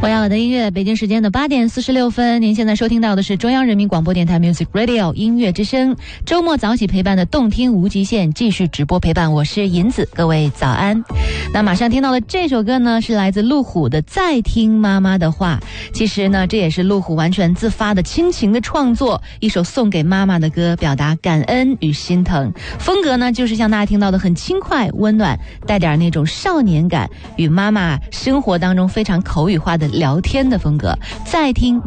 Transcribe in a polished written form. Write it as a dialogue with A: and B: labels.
A: 我要我的音乐，北京时间的8点46分，您现在收听到的是中央人民广播电台 Music Radio 音乐之声，周末早起陪伴的动听无极限，继续直播陪伴，我是银子，各位早安。那马上听到的这首歌呢，是来自路虎的《再听妈妈的话》。其实呢，这也是路虎完全自发的亲情的创作，一首送给妈妈的歌，表达感恩与心疼。风格呢，就是像大家听到的很轻快温暖，带点那种少年感，与妈妈生活当中非常口语化的聊天的风格。再听